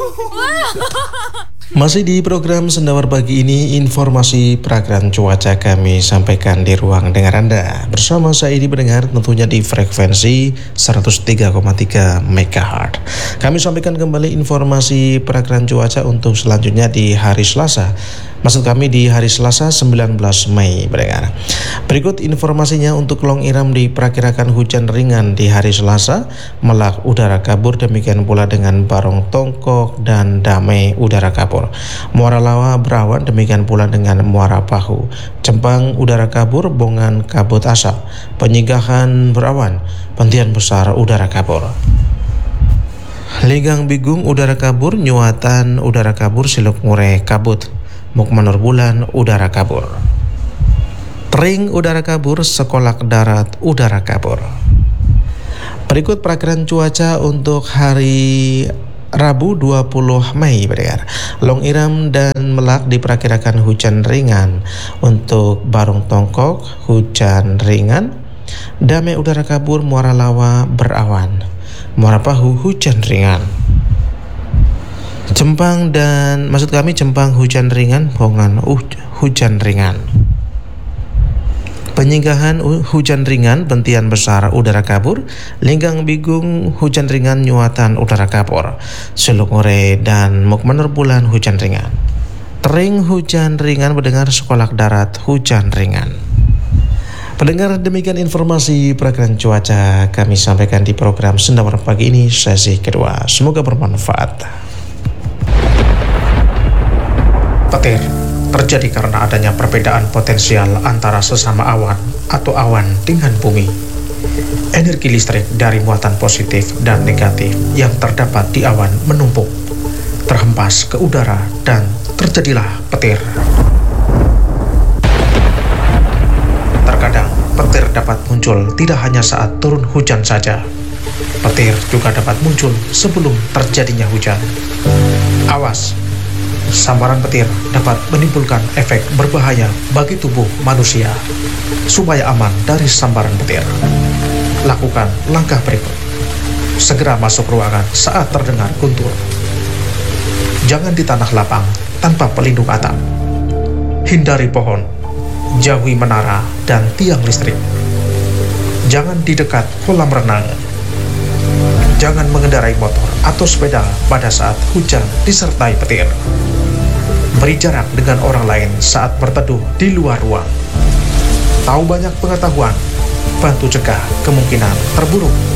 Masih di program Sendawar Pagi ini, informasi perakiran cuaca kami sampaikan di ruang dengar Anda. Bersama saya ini pendengar tentunya di frekuensi 103,3 MHz. Kami sampaikan kembali informasi perakiran cuaca untuk selanjutnya di hari Selasa. Maksud kami di hari Selasa 19 Mei pendengar. Berikut informasinya untuk Long Iram diperkirakan hujan ringan di hari Selasa, Melak udara kabur, demikian pula dengan Barong Tongkok dan Damai udara kabur. Muara Lawa berawan, demikian pula dengan Muara Pahu. Cempang udara kabur, Bongan kabut asap. Penyinggahan berawan, Pentian besar udara kabur. Linggang Bigung udara kabur, Nyuatan udara kabur, Siluk Ngure kabut. Mukmanur Bulan udara kabur. Tering udara kabur, Sekolak darat udara kabur. Berikut perakiran cuaca untuk hari Rabu 20 Mei pendengar. Long Iram dan Melak diperkirakan hujan ringan. Untuk Barong Tongkok hujan ringan. Damai udara kabur, Muara Lawa berawan. Muara Pahu hujan ringan. Cempang hujan ringan, Bongan hujan ringan. Penyinggahan hujan ringan, Bentian besar udara kabur. Linggang Bigung hujan ringan, Nyuatan udara kabur. Siluk Ngure dan Mukmanur Bulan hujan ringan. Tering hujan ringan pendengar, Sekolak darat hujan ringan. Pendengar, demikian informasi perakiran cuaca kami sampaikan di program Sendawar Pagi ini sesi kedua. Semoga bermanfaat. Petir terjadi karena adanya perbedaan potensial antara sesama awan atau awan dengan bumi. Energi listrik dari muatan positif dan negatif yang terdapat di awan menumpuk, terhempas ke udara, dan terjadilah petir. Terkadang petir dapat muncul tidak hanya saat turun hujan saja. Petir juga dapat muncul sebelum terjadinya hujan. Awas, sambaran petir dapat menimbulkan efek berbahaya bagi tubuh manusia. Supaya aman dari sambaran petir, lakukan langkah berikut. Segera masuk ruangan saat terdengar guntur. Jangan di tanah lapang tanpa pelindung atap. Hindari pohon, jauhi menara dan tiang listrik. Jangan di dekat kolam renang. Jangan mengendarai motor atau sepeda pada saat hujan disertai petir. Beri jarak dengan orang lain saat berteduh di luar ruang. Tahu banyak pengetahuan, bantu cegah kemungkinan terburuk.